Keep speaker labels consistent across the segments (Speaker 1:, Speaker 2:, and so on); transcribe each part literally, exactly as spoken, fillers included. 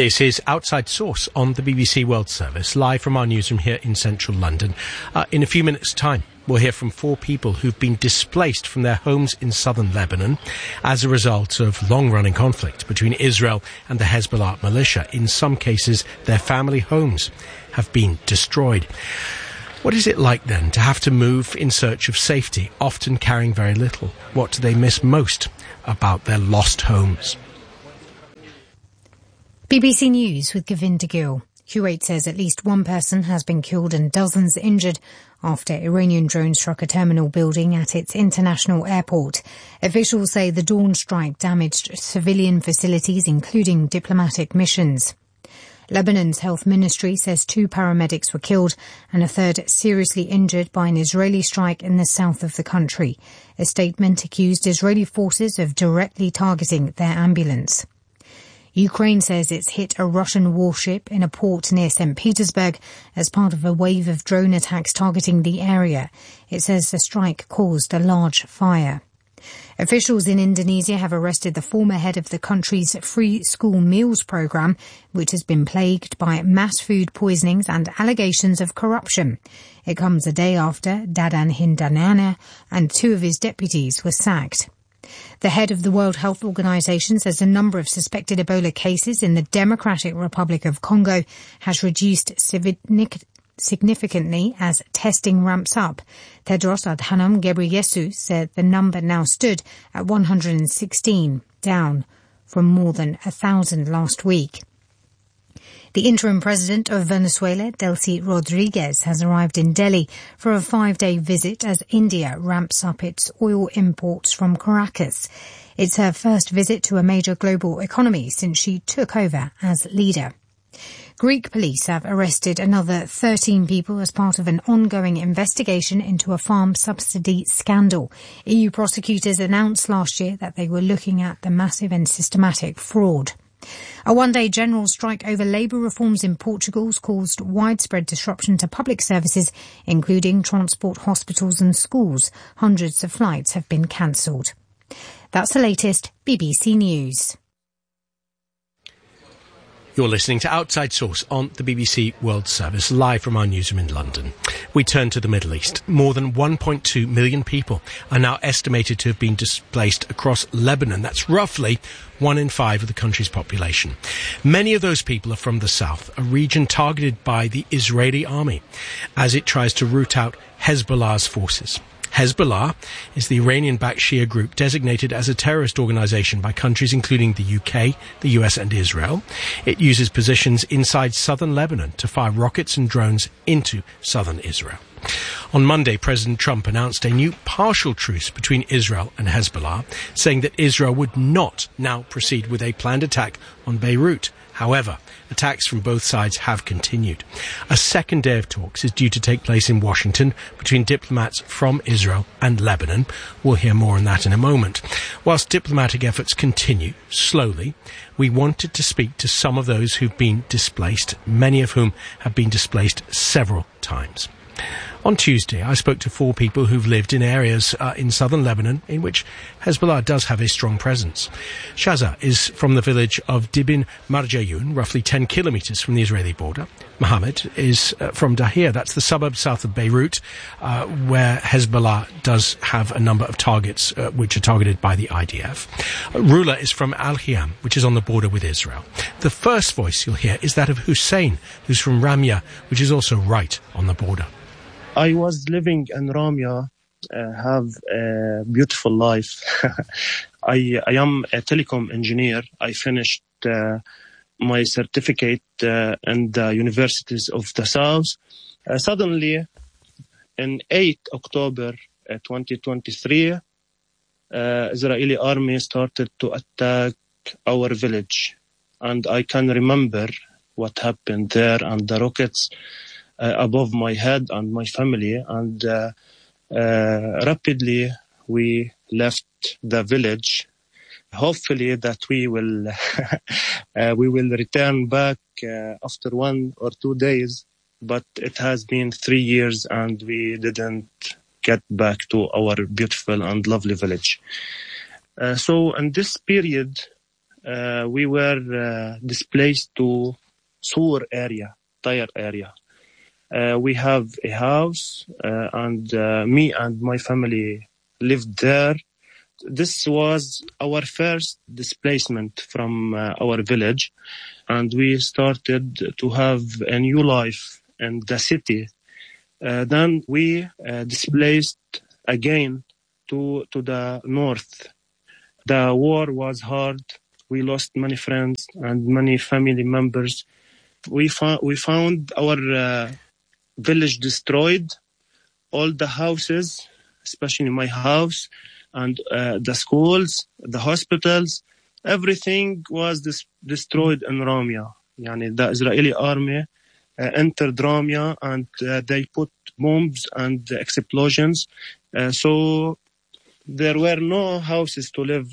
Speaker 1: This is Outside Source on the B B C World Service, live from our newsroom here in central London. Uh, in a few minutes' time, we'll hear from four people who've been displaced from their homes in southern Lebanon as a result of long-running conflict between Israel and the Hezbollah militia. In some cases, their family homes have been destroyed. What is it like, then, to have to move in search of safety, often carrying very little? What do they miss most about their lost homes?
Speaker 2: B B C News with Govinda Gill. Kuwait says at least one person has been killed and dozens injured after Iranian drones struck a terminal building at its international airport. Officials say the dawn strike damaged civilian facilities, including diplomatic missions. Lebanon's health ministry says two paramedics were killed and a third seriously injured by an Israeli strike in the south of the country. A statement accused Israeli forces of directly targeting their ambulance. Ukraine says it's hit a Russian warship in a port near Saint Petersburg as part of a wave of drone attacks targeting the area. It says the strike caused a large fire. Officials in Indonesia have arrested the former head of the country's free school meals programme, which has been plagued by mass food poisonings and allegations of corruption. It comes a day after Dadan Hindanana and two of his deputies were sacked. The head of the World Health Organization says a number of suspected Ebola cases in the Democratic Republic of Congo has reduced significantly as testing ramps up. Tedros Adhanom Ghebreyesus said the number now stood at one hundred sixteen, down from more than one thousand last week. The interim president of Venezuela, Delcy Rodriguez, has arrived in Delhi for a five-day visit as India ramps up its oil imports from Caracas. It's her first visit to a major global economy since she took over as leader. Greek police have arrested another thirteen people as part of an ongoing investigation into a farm subsidy scandal. E U prosecutors announced last year that they were looking at the massive and systematic fraud. A one-day general strike over labour reforms in Portugal has caused widespread disruption to public services, including transport, hospitals and schools. Hundreds of flights have been cancelled. That's the latest B B C News.
Speaker 1: You're listening to Outside Source on the B B C World Service, live from our newsroom in London. We turn to the Middle East. More than one point two million people are now estimated to have been displaced across Lebanon. That's roughly one in five of the country's population. Many of those people are from the south, a region targeted by the Israeli army as it tries to root out Hezbollah's forces. Hezbollah is the Iranian-backed Shia group designated as a terrorist organisation by countries including the U K, the U S and Israel. It uses positions inside southern Lebanon to fire rockets and drones into southern Israel. On Monday, President Trump announced a new partial truce between Israel and Hezbollah, saying that Israel would not now proceed with a planned attack on Beirut. However, attacks from both sides have continued. A second day of talks is due to take place in Washington between diplomats from Israel and Lebanon. We'll hear more on that in a moment. Whilst diplomatic efforts continue slowly, we wanted to speak to some of those who've been displaced, many of whom have been displaced several times. On Tuesday, I spoke to four people who've lived in areas uh, in southern Lebanon in which Hezbollah does have a strong presence. Shaza is from the village of Dibin Marjayun, roughly ten kilometres from the Israeli border. Mohammed is uh, from Dahir, that's the suburb south of Beirut, uh, where Hezbollah does have a number of targets uh, which are targeted by the I D F. Uh, Rula is from Al-Khiyam, which is on the border with Israel. The first voice you'll hear is that of Hussein, who's from Ramya, which is also right on the border.
Speaker 3: I was living in Ramya, uh, have a beautiful life. I, I am a telecom engineer. I finished uh, my certificate uh, in the universities of the South. Uh, suddenly, in eighth of October uh, twenty twenty-three, uh, Israeli army started to attack our village. And I can remember what happened there and the rockets Uh, above my head and my family, and uh, uh, rapidly we left the village. Hopefully that we will uh, we will return back uh, after one or two days, but it has been three years and we didn't get back to our beautiful and lovely village. Uh, so in this period, uh, we were uh, displaced to Sur area, Tyre area. Uh, we have a house, uh, and uh, me and my family lived there. This was our first displacement from uh, our village, and we started to have a new life in the city. Uh, then we uh, displaced again to to the north. The war was hard. We lost many friends and many family members. We found we found our uh, village destroyed, all the houses, especially my house, and uh, the schools, the hospitals, everything was dis- destroyed in Ramia. Yani the Israeli army uh, entered Ramia, and uh, they put bombs and explosions. Uh, so there were no houses to live.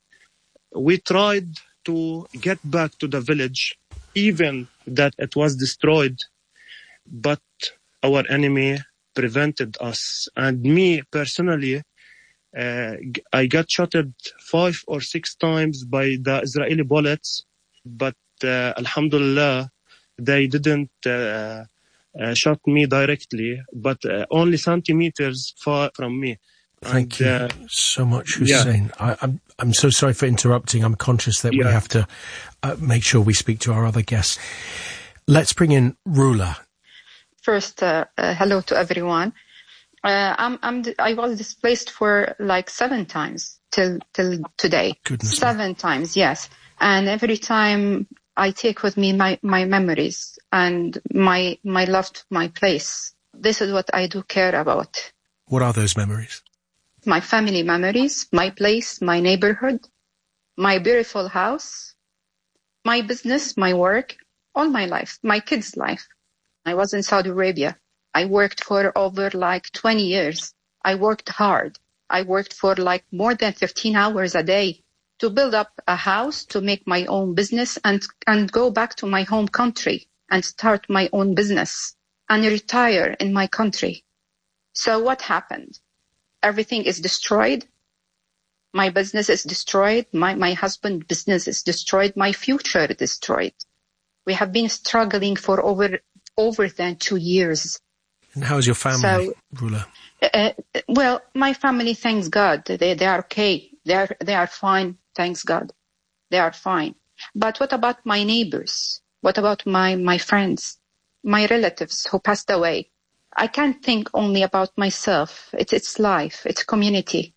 Speaker 3: We tried to get back to the village, even that it was destroyed, but our enemy prevented us. And me personally, uh, I got shotted five or six times by the Israeli bullets, but uh, alhamdulillah, they didn't uh, uh, shot me directly, but uh, only centimeters far from me.
Speaker 1: Thank
Speaker 3: and,
Speaker 1: you
Speaker 3: uh,
Speaker 1: so much, Hussein. Yeah. I, I'm I'm so sorry for interrupting. I'm conscious that yeah. we have to uh, make sure we speak to our other guests. Let's bring in Rula.
Speaker 4: First, uh, uh, hello to everyone. Uh, I'm, I'm, I was displaced for like seven times till till today.
Speaker 1: Goodness
Speaker 4: seven
Speaker 1: me.
Speaker 4: times, yes. And every time I take with me my, my memories and my my love to my place. This is what I do care about.
Speaker 1: What are those memories?
Speaker 4: My family memories, my place, my neighborhood, my beautiful house, my business, my work, all my life, my kids' life. I was in Saudi Arabia. I worked for over like twenty years. I worked hard. I worked for like more than fifteen hours a day to build up a house, to make my own business and, and go back to my home country and start my own business and retire in my country. So what happened? Everything is destroyed. My business is destroyed. My, my husband's business is destroyed. My future is destroyed. We have been struggling for over over than two years.
Speaker 1: And how's your family,
Speaker 4: so,
Speaker 1: Rula?
Speaker 4: Uh, well, my family, thanks God, they they are okay. They are they are fine. Thanks God, they are fine. But what about my neighbors? What about my my friends, my relatives who passed away? I can't think only about myself. It's it's life. It's community.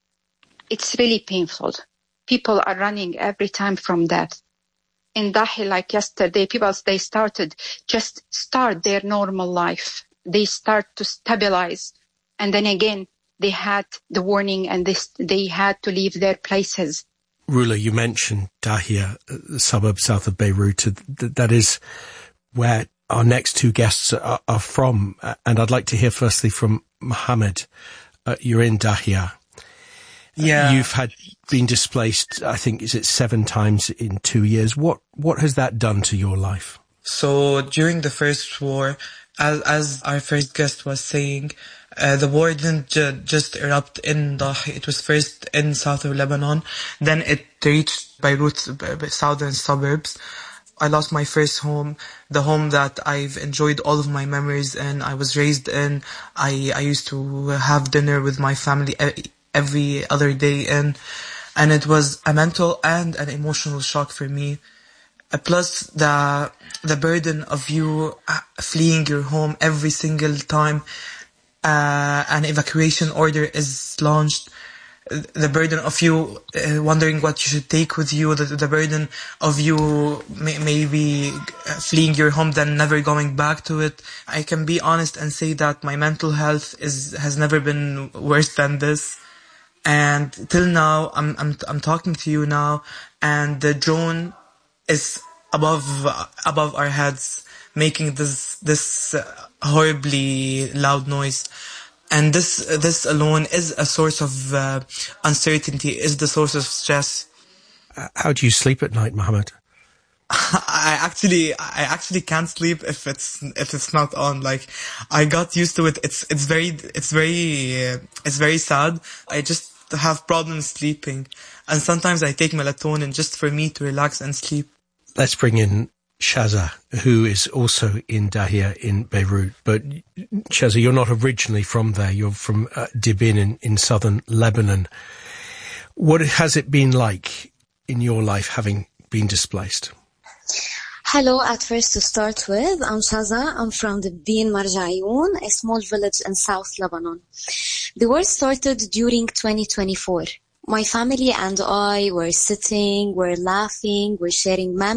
Speaker 4: It's really painful. People are running every time from death. In Dahi, like yesterday, people, they started, just start their normal life. They start to stabilize. And then again, they had the warning and they, they had to leave their places.
Speaker 1: Rula, you mentioned Dahia, the suburb south of Beirut. That is where our next two guests are, are from. And I'd like to hear firstly from Mohammed. Uh, you're in Dahia.
Speaker 5: Yeah.
Speaker 1: You've had been displaced, I think, is it seven times in two years? What what has that done to your life?
Speaker 5: So during the first war, as, as our first guest was saying, uh, the war didn't ju- just erupt in Dahi. It was first in south of Lebanon. Then it reached Beirut's southern suburbs. I lost my first home, the home that I've enjoyed all of my memories in. I was raised in. I, I used to have dinner with my family every other day, and and it was a mental and an emotional shock for me. Uh, plus the the burden of you uh, fleeing your home every single time uh, an evacuation order is launched. The burden of you uh, wondering what you should take with you, the, the burden of you may, maybe fleeing your home then never going back to it. I can be honest and say that my mental health is has never been worse than this. And till now, I'm I'm I'm talking to you now, and the drone is above above our heads, making this this horribly loud noise. And this this alone is a source of uh, uncertainty, is the source of stress.
Speaker 1: How do you sleep at night, Mohammed?
Speaker 5: I actually I actually can't sleep if it's if it's not on. Like, I got used to it. It's it's very it's very uh, it's very sad. I just have problems sleeping. And sometimes I take melatonin just for me to relax and sleep.
Speaker 1: Let's bring in Shaza, who is also in Dahia in Beirut. But Shaza, you're not originally from there. You're from uh, Dibin in, in southern Lebanon. What has it been like in your life having been displaced?
Speaker 6: Hello, at first to start with, I'm Shaza. I'm from Dibin Marjayoun, a small village in South Lebanon. The war started during twenty twenty-four. My family and I were sitting, we're laughing, we're sharing memories.